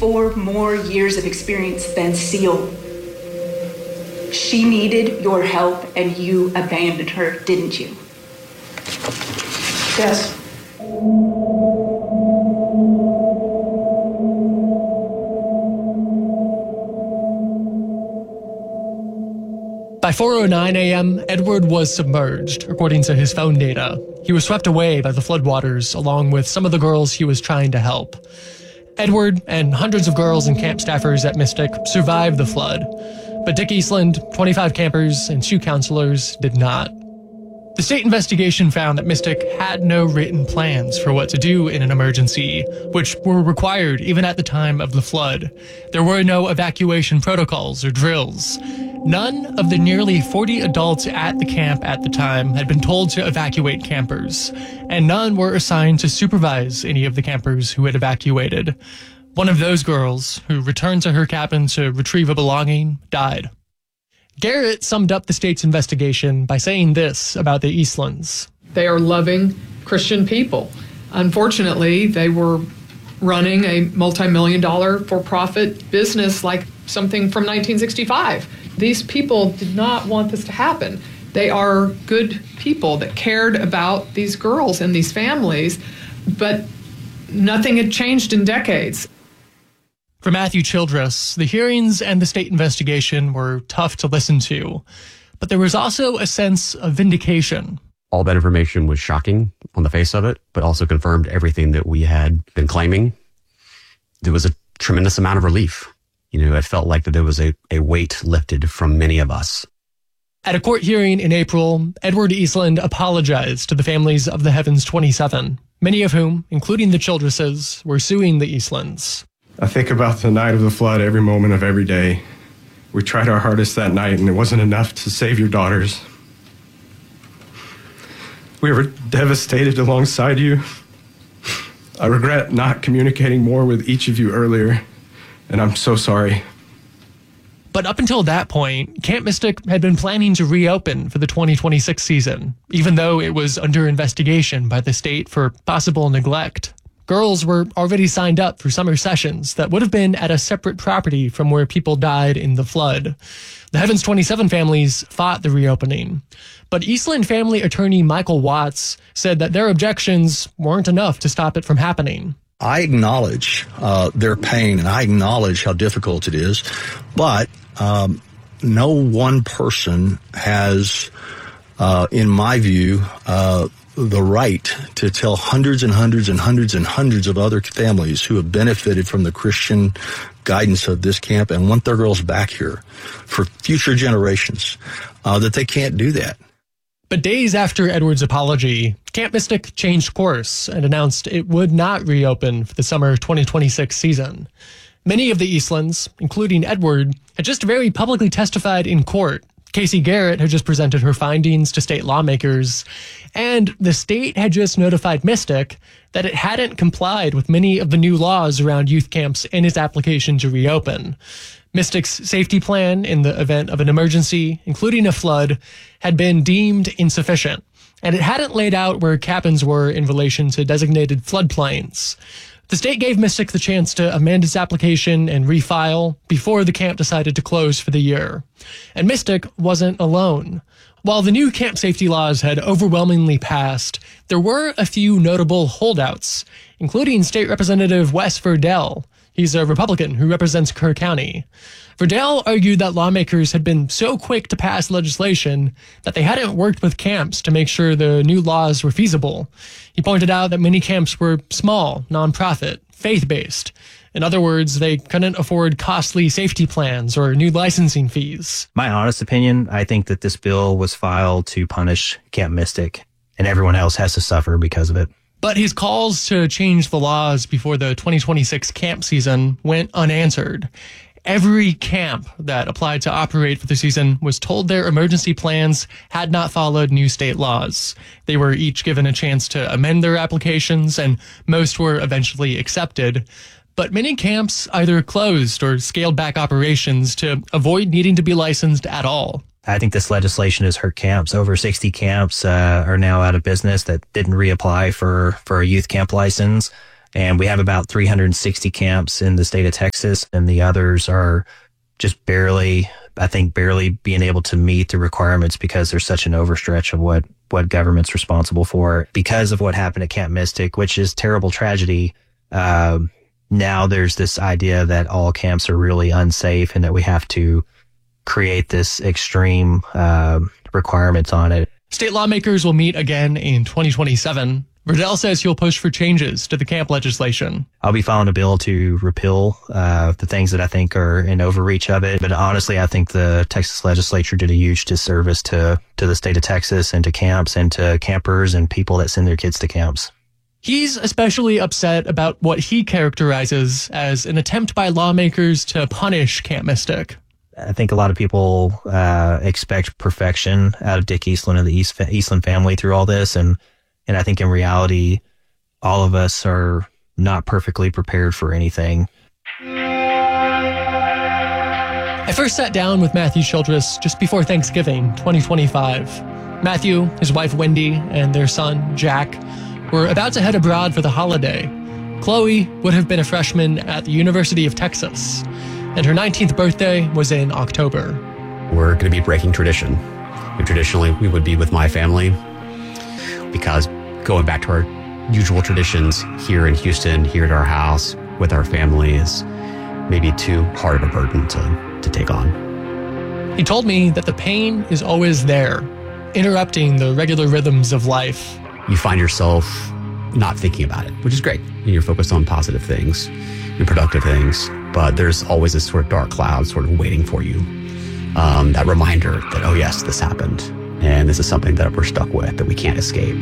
24 more years of experience than Seal. She needed your help, and you abandoned her, didn't you? Yes. By 4:09 a.m., Edward was submerged, according to his phone data. He was swept away by the floodwaters, along with some of the girls he was trying to help. Edward and hundreds of girls and camp staffers at Mystic survived the flood, but Dick Eastland, 25 campers, and 2 counselors did not. The state investigation found that Mystic had no written plans for what to do in an emergency, which were required even at the time of the flood. There were no evacuation protocols or drills. None of the nearly 40 adults at the camp at the time had been told to evacuate campers, and none were assigned to supervise any of the campers who had evacuated. One of those girls, who returned to her cabin to retrieve a belonging, died. Garrett summed up the state's investigation by saying this about the Eastlands. They are loving Christian people. Unfortunately, they were running a multi-million-dollar for-profit business like something from 1965. These people did not want this to happen. They are good people that cared about these girls and these families, but nothing had changed in decades. For Matthew Childress, the hearings and the state investigation were tough to listen to, but there was also a sense of vindication. All that information was shocking on the face of it, but also confirmed everything that we had been claiming. There was a tremendous amount of relief. It felt like that there was a weight lifted from many of us. At a court hearing in April, Edward Eastland apologized to the families of the Heavens 27, many of whom, including the Childresses, were suing the Eastlands. I think about the night of the flood every moment of every day. We tried our hardest that night, and it wasn't enough to save your daughters. We were devastated alongside you. I regret not communicating more with each of you earlier, and I'm so sorry. But up until that point, Camp Mystic had been planning to reopen for the 2026 season, even though it was under investigation by the state for possible neglect. Girls were already signed up for summer sessions that would have been at a separate property from where people died in the flood. The Heavens 27 families fought the reopening, but Eastland family attorney Michael Watts said that their objections weren't enough to stop it from happening. I acknowledge their pain, and I acknowledge how difficult it is, but no one person has, in my view, the right to tell hundreds and hundreds and hundreds and hundreds of other families who have benefited from the Christian guidance of this camp and want their girls back here for future generations, that they can't do that. But days after Edward's apology, Camp Mystic changed course and announced it would not reopen for the summer 2026 season. Many of the Eastlands, including Edward, had just very publicly testified in court. Casey Garrett had just presented her findings to state lawmakers, and the state had just notified Mystic that it hadn't complied with many of the new laws around youth camps in its application to reopen. Mystic's safety plan in the event of an emergency, including a flood, had been deemed insufficient, and it hadn't laid out where cabins were in relation to designated floodplains. The state gave Mystic the chance to amend its application and refile before the camp decided to close for the year. And Mystic wasn't alone. While the new camp safety laws had overwhelmingly passed, there were a few notable holdouts, including State Representative Wes Verdell. He's a Republican who represents Kerr County. Verdell argued that lawmakers had been so quick to pass legislation that they hadn't worked with camps to make sure the new laws were feasible. He pointed out that many camps were small, nonprofit, faith-based. In other words, they couldn't afford costly safety plans or new licensing fees. My honest opinion, I think that this bill was filed to punish Camp Mystic, and everyone else has to suffer because of it. But his calls to change the laws before the 2026 camp season went unanswered. Every camp that applied to operate for the season was told their emergency plans had not followed new state laws. They were each given a chance to amend their applications, and most were eventually accepted. But many camps either closed or scaled back operations to avoid needing to be licensed at all. I think this legislation has hurt camps. Over 60 camps are now out of business that didn't reapply for a youth camp license. And we have about 360 camps in the state of Texas, and the others are just barely being able to meet the requirements because there's such an overstretch of what government's responsible for because of what happened at Camp Mystic, which is terrible tragedy. Now there's this idea that all camps are really unsafe and that we have to create this extreme requirements on it. State lawmakers will meet again in 2027. Verdell says he'll push for changes to the camp legislation. I'll be filing a bill to repeal the things that I think are in overreach of it. But honestly, I think the Texas legislature did a huge disservice to the state of Texas and to camps and to campers and people that send their kids to camps. He's especially upset about what he characterizes as an attempt by lawmakers to punish Camp Mystic. I think a lot of people expect perfection out of Dick Eastland and the Eastland family through all this. And I think in reality, all of us are not perfectly prepared for anything. I first sat down with Matthew Childress just before Thanksgiving 2025. Matthew, his wife Wendy, and their son Jack were about to head abroad for the holiday. Chloe would have been a freshman at the University of Texas, and her 19th birthday was in October. We're going to be breaking tradition. Traditionally, we would be with my family because going back to our usual traditions here in Houston, here at our house, with our family is maybe too hard of a burden to take on. He told me that the pain is always there, interrupting the regular rhythms of life. You find yourself not thinking about it, which is great. You're focused on positive things and productive things, but there's always this sort of dark cloud sort of waiting for you. That reminder that, oh yes, this happened. And this is something that we're stuck with, that we can't escape.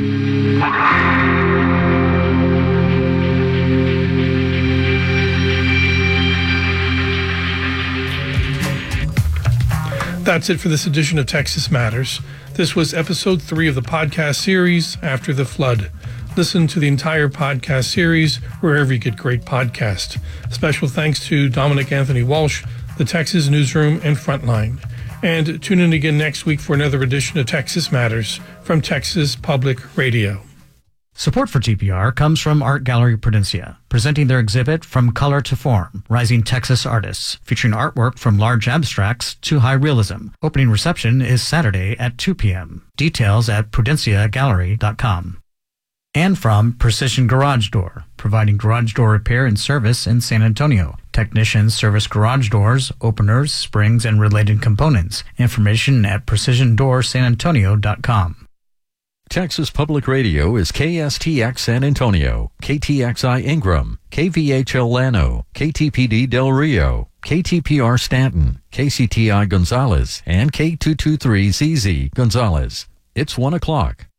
That's it for this edition of Texas Matters. This was episode 3 of the podcast series, After the Flood. Listen to the entire podcast series wherever you get great podcasts. Special thanks to Dominic Anthony Walsh, the Texas Newsroom, and Frontline. And tune in again next week for another edition of Texas Matters from Texas Public Radio. Support for TPR comes from Art Gallery Prudencia, presenting their exhibit From Color to Form, Rising Texas Artists, featuring artwork from large abstracts to high realism. Opening reception is Saturday at 2 p.m. Details at prudenciagallery.com. And from Precision Garage Door, providing garage door repair and service in San Antonio. Technicians service garage doors, openers, springs, and related components. Information at precisiondoorsanantonio.com. Texas Public Radio is KSTX San Antonio, KTXI Ingram, KVHL Llano, KTPD Del Rio, KTPR Stanton, KCTI Gonzales, and K223ZZ Gonzales. It's 1 o'clock.